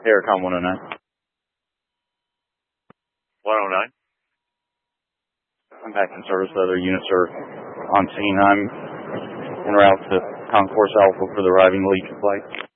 Aircom 109. 109. I'm back in service. The other units are on scene. I'm en route to Concourse Alpha for the arriving Legion flight.